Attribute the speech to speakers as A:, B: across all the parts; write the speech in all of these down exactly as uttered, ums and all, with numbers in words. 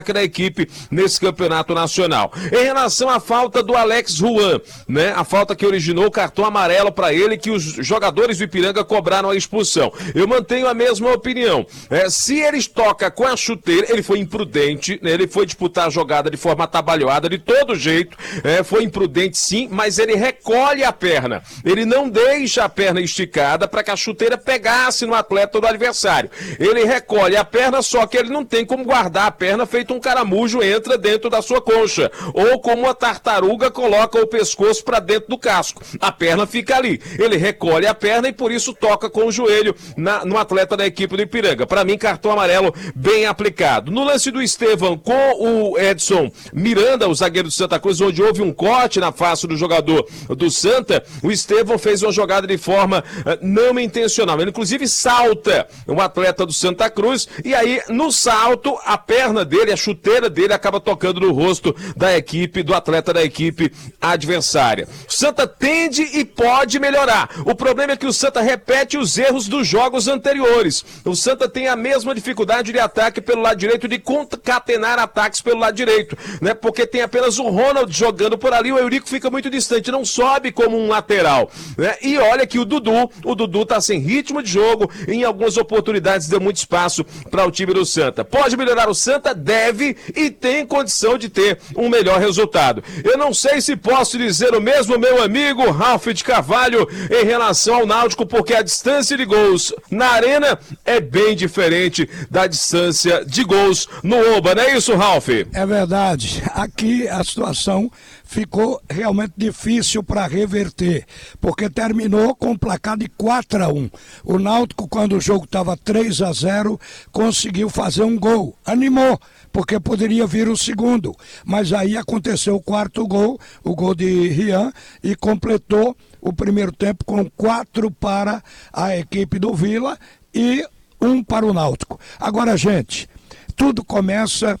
A: da equipe nesse campeonato nacional. Em relação à falta do Alex Juan, né? A falta que originou o cartão amarelo para ele, que os jogadores do Ipiranga cobraram a expulsão. Eu mantenho a mesma opinião. É, se ele toca com a chuteira, ele foi imprudente, né? Ele foi disputar a jogada de forma atabalhoada, de todo jeito, é, foi imprudente sim, mas ele recolhe a perna. Ele não deixa a perna esticada para que a chuteira pegasse no atleta do adversário. Ele recolhe a perna, só que ele não tem como guardar a perna feito um caramujo entra dentro da sua concha, ou como uma tartaruga coloca o pescoço para dentro do casco. A perna fica ali. Ele recolhe a perna e por isso toca com o joelho na, no atleta da equipe do Ipiranga. Para mim, cartão amarelo bem aplicado. No lance do Estevão com o Edson Miranda, o zagueiro do Santa Cruz, onde houve um corte na face do jogador do Santa, o Estevão fez uma jogada de forma uh, não intencional. Ele inclusive salta um atleta do Santa Cruz e aí no salto a perna dele, a chuteira dele acaba tocando no rosto da equipe, do atleta da equipe adversária. O Santa tende e pode melhorar. O problema é que o Santa repete os erros dos jogos anteriores. O Santa tem a mesma dificuldade de ataque pelo lado direito, de concatenar ataques pelo lado direito, né? Porque tem apenas o Ronald jogando por ali, o Eurico fica muito distante, não sobe como um lateral, né? E olha que o Dudu, o Dudu tá sem ritmo de jogo, em algumas oportunidades deu muito espaço para o time do Santa. Pode melhorar o Santa? Deve e tem condição de ter um melhor resultado. Eu não sei se posso dizer o mesmo, meu amigo Ralf de Carvalho, em relação ao Náutico, porque a distância de gols na arena é bem diferente da distância de gols no Oba, não é isso, Ralf?
B: É verdade. Aqui a situação ficou realmente difícil para reverter, porque terminou com um placar de quatro a um. O Náutico, quando o jogo estava três a zero, conseguiu fazer um gol. Animou, porque poderia vir o segundo. Mas aí aconteceu o quarto gol, o gol de Rian, e completou o primeiro tempo com quatro para a equipe do Vila e um para o Náutico. Agora, gente, tudo começa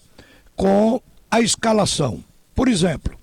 B: com a escalação. Por exemplo,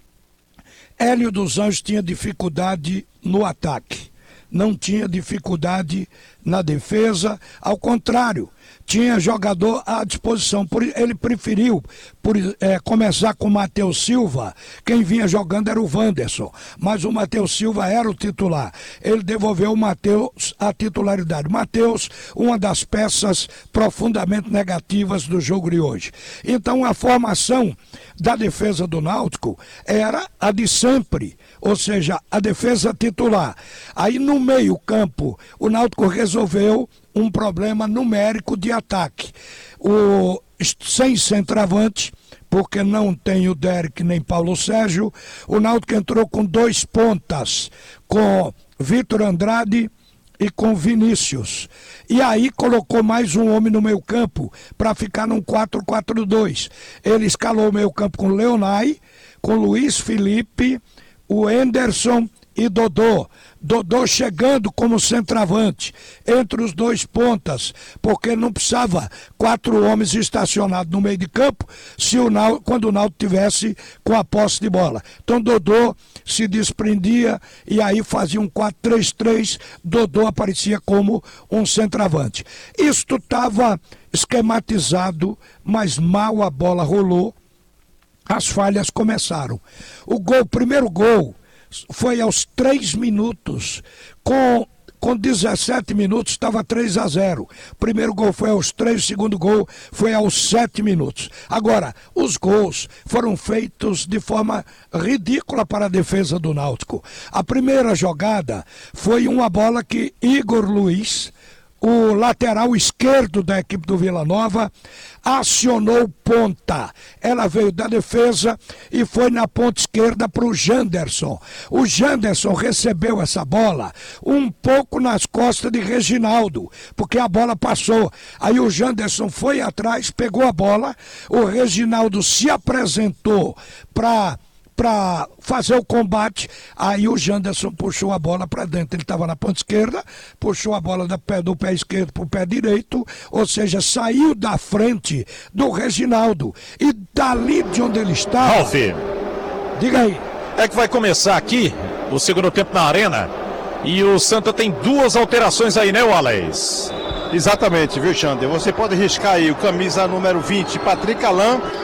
B: Hélio dos Anjos tinha dificuldade no ataque, não tinha dificuldade na defesa, ao contrário, tinha jogador à disposição. Por, ele preferiu por, é, começar com o Matheus Silva. Quem vinha jogando era o Wanderson, mas o Matheus Silva era o titular. Ele devolveu o Matheus à titularidade. Matheus, uma das peças profundamente negativas do jogo de hoje. Então a formação da defesa do Náutico era a de sempre, ou seja, a defesa titular. Aí no meio campo, o Náutico resolveu um problema numérico de ataque. O, sem centroavante, porque não tem o Derek nem Paulo Sérgio, o Náutico entrou com dois pontas, com Vitor Andrade e com Vinícius. E aí colocou mais um homem no meio campo para ficar num quatro quatro dois. Ele escalou o meio campo com Leonai, com Luiz Felipe, o Henderson e Dodô. Dodô chegando como centroavante entre os dois pontas, porque não precisava quatro homens estacionados no meio de campo se o Náutico, quando o Náutico tivesse com a posse de bola. Então Dodô se desprendia e aí fazia um quatro três três, Dodô aparecia como um centroavante. Isto estava esquematizado, mas mal a bola rolou, as falhas começaram. O gol, o primeiro gol foi aos três minutos, com, com dezessete minutos estava três a zero. O primeiro gol foi aos três, o segundo gol foi aos sete minutos. Agora, os gols foram feitos de forma ridícula para a defesa do Náutico. A primeira jogada foi uma bola que Igor Luiz, o lateral esquerdo da equipe do Vila Nova, acionou ponta. Ela veio da defesa e foi na ponta esquerda para o Janderson. O Janderson recebeu essa bola um pouco nas costas de Reginaldo, porque a bola passou. Aí o Janderson foi atrás, pegou a bola, o Reginaldo se apresentou para para fazer o combate, aí o Janderson puxou a bola para dentro, ele estava na ponta esquerda, puxou a bola do pé, do pé esquerdo para o pé direito, ou seja, saiu da frente do Reginaldo, e dali de onde ele estava...
C: Ralf,
B: diga aí.
C: É que vai começar aqui o segundo tempo na arena, e o Santa tem duas alterações aí, né, Wallace?
D: Exatamente, viu, Xander? Você pode riscar aí o camisa número vinte, Patrick Alain,